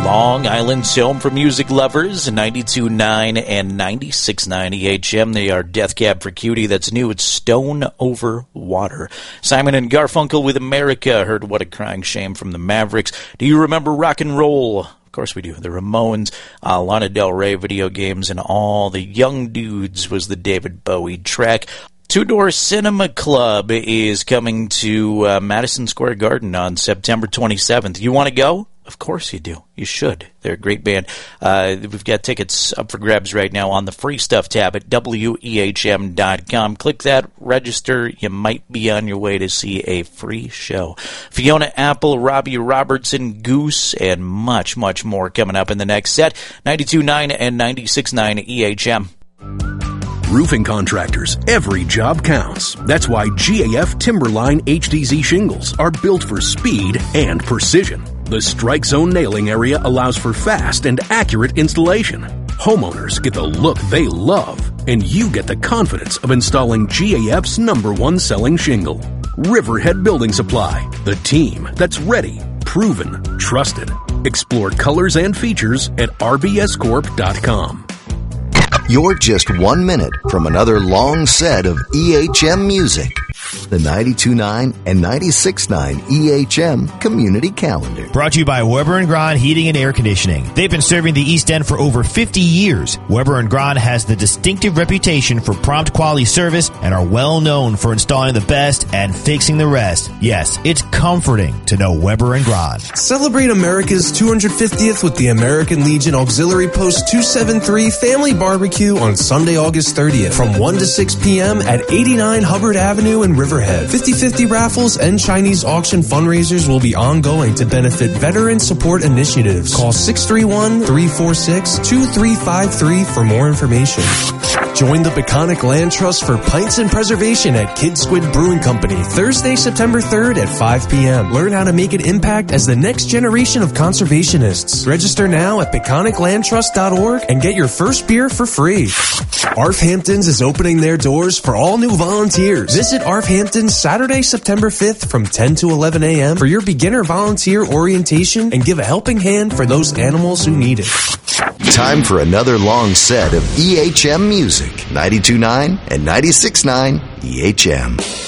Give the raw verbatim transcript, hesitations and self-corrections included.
Long Island's home for music lovers, ninety-two point nine and ninety-six point nine E H M. They are Death Cab for Cutie. That's new. It's Stone Over Water. Simon and Garfunkel with America. Heard What a Crying Shame from the Mavericks. Do you remember rock and roll? Of course we do. The Ramones, uh, Lana Del Rey video games, and All the Young Dudes was the David Bowie track. Two Door Cinema Club is coming to uh, Madison Square Garden on September twenty-seventh. You want to go? Of course you do. You should. They're a great band. Uh, we've got tickets up for grabs right now on the Free Stuff tab at W E H M dot com. Click that, register. You might be on your way to see a free show. Fiona Apple, Robbie Robertson, Goose, and much, much more coming up in the next set. ninety-two point nine and ninety-six point nine E H M. Roofing contractors, every job counts. That's why G A F Timberline H D Z shingles are built for speed and precision. The Strike Zone nailing area allows for fast and accurate installation. Homeowners get the look they love, and you get the confidence of installing G A F's number one selling shingle. Riverhead Building Supply, the team that's ready, proven, trusted. Explore colors and features at R B S corp dot com. You're just one minute from another long set of E H M music. The ninety-two point nine and ninety-six point nine E H M Community Calendar. Brought to you by Weber and Grahn Heating and Air Conditioning. They've been serving the East End for over fifty years. Weber and Grahn has the distinctive reputation for prompt quality service and are well known for installing the best and fixing the rest. Yes, it's comforting to know Weber and Grahn. Celebrate America's two hundred fiftieth with the American Legion Auxiliary Post two seventy-three Family Barbecue on Sunday, August thirtieth from one to six p.m. at eighty-nine Hubbard Avenue in Riverhead. fifty-fifty raffles and Chinese auction fundraisers will be ongoing to benefit veteran support initiatives. Call six three one, three four six, two three five three for more information. Join the Peconic Land Trust for Pints and Preservation at Kid Squid Brewing Company Thursday, September third at five p.m. Learn how to make an impact as the next generation of conservationists. Register now at peconic land trust dot org and get your first beer for free. A R F Hamptons is opening their doors for all new volunteers. Visit A R F Hamptons Saturday, September fifth from ten to eleven a.m. for your beginner volunteer orientation and give a helping hand for those animals who need it. Time for another long set of E H M music. ninety-two point nine and ninety-six point nine E H M.